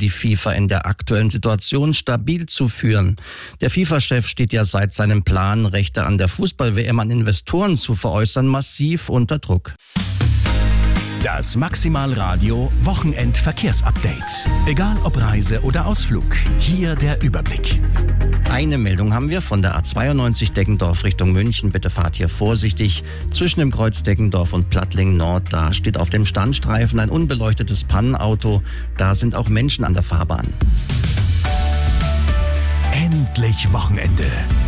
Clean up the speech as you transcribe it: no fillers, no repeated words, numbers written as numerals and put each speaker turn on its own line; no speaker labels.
die FIFA in der aktuellen Situation stabil zu führen. Der FIFA-Chef steht ja seit seinem Plan, Rechte an der Fußball-WM an Investoren zu veräußern, massiv unter Druck.
Das Maximalradio Wochenendverkehrsupdate. Egal ob Reise oder Ausflug, hier der Überblick.
Eine Meldung haben wir von der A92 Deggendorf Richtung München. Bitte fahrt hier vorsichtig. Zwischen dem Kreuz Deggendorf und Plattling Nord, da steht auf dem Standstreifen ein unbeleuchtetes Pannenauto. Da sind auch Menschen an der Fahrbahn.
Endlich Wochenende.